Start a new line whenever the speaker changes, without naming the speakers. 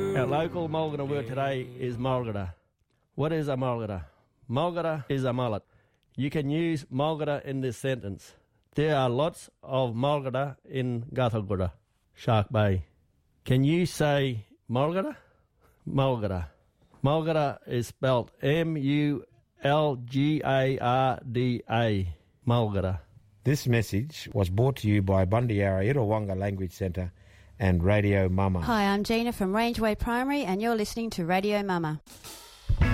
Our local Mulgara word today is Mulgara. What is a Mulgara? Mulgara is a mullet. You can use Mulgara in this sentence. There are lots of Mulgara in Gathalgura, Shark Bay. Can you say Mulgara? Mulgara. Mulgara is spelled M-U-L-G-A-R-D-A. Mulgara.
This message was brought to you by Bundyara Irrawonga Language Centre and Radio Mama.
Hi, I'm Gina from Rangeway Primary and you're listening to Radio Mama.